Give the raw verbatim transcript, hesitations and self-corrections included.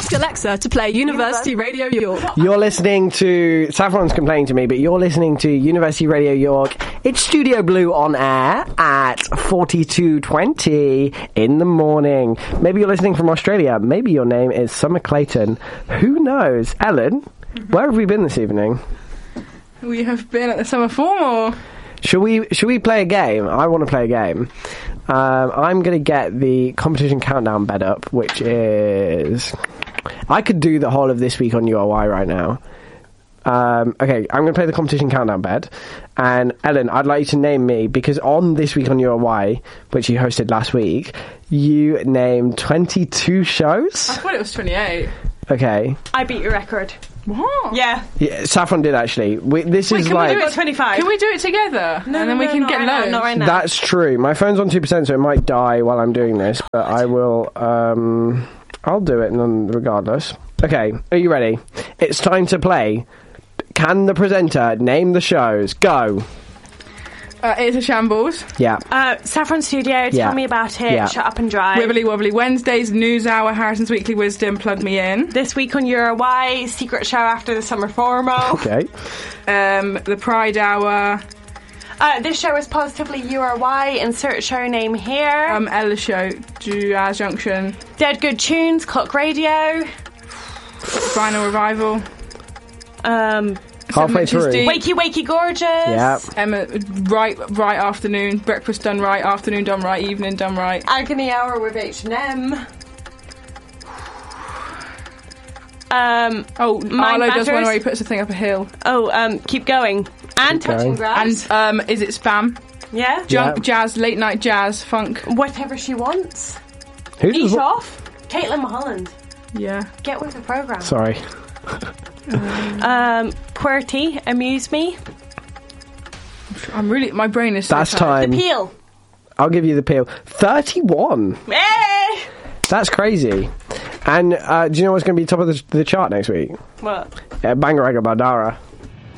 Ask Alexa to play University Radio York. You're listening to... Saffron's complaining to me, but you're listening to University Radio York. It's Studio Blue on air at forty-two twenty in the morning. Maybe you're listening from Australia. Maybe your name is Summer Clayton. Who knows? Ellen, mm-hmm. where have we been this evening? We have been at the Summer Formal. Should we, should we play a game? I want to play a game. Um, I'm going to get the competition countdown bed up, which is... I could do the whole of this week on U R Y right now. Um, okay, I'm going to play the competition countdown bed. And Ellen, I'd like you to name me, because on This Week on U R Y, which you hosted last week, you named twenty-two shows? I thought it was twenty-eight. Okay. I beat your record. What? Yeah. yeah Saffron did, actually. We, this Wait, is can like... we do it twenty-five? Can we do it together? No, and then no, we no, can not get right loads. Now, not right now. That's true. My phone's on two percent, so it might die while I'm doing this, but I will... Um, I'll do it none, regardless. Okay, are you ready? It's time to play. Can the presenter name the shows? Go. Uh, it's a shambles. Yeah. Uh, Saffron Studio, tell Yeah. me about it. Yeah. Shut up and drive. Wibbly Wobbly Wednesdays, News Hour, Harrison's Weekly Wisdom, Plug Me In. This week on U R Y, Secret Show after the Summer Formal. Okay. Um, the Pride Hour. Uh, this show is positively U R Y. Insert show name here. Um, Ella Show, Jazz Junction. Dead Good Tunes, Clock Radio. Final Revival. Um... Halfway through. Wakey Wakey Gorgeous. Yeah. Emma, right, right afternoon. Breakfast done right. Afternoon done right. Evening done right. Agony Hour with H and M. Um, oh, Mind Arlo does one Batters. where he puts a thing up a hill. Oh, um, keep going. And Keep Touching going. Grass. And um, is it Spam? Yeah. Junk, Yeah. Jazz, late night jazz, funk. Whatever she wants. Who Eat does... off. Caitlin Mulholland. Yeah. Get with the programme. Sorry. Um, QWERTY, Amuse Me. I'm really. My brain is. So That's tired. time. The Peel. I'll give you the peel. thirty-one. Hey! That's crazy. And uh, do you know what's going to be top of the, the chart next week? What? Uh, Bangaranga Bandara.